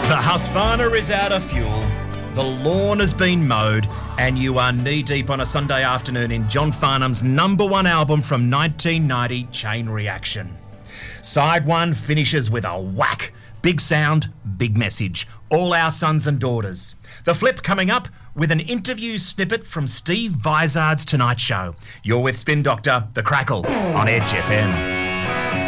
The Husqvarna is out of fuel, the lawn has been mowed, and you are knee-deep on a Sunday afternoon in John Farnham's #1 album from 1990, Chain Reaction. Side 1 finishes with a whack. Big sound, big message. All our sons and daughters. The flip coming up with an interview snippet from Steve Vizard's Tonight Show. You're with Spin Doctor, The Crackle, on Edge FM.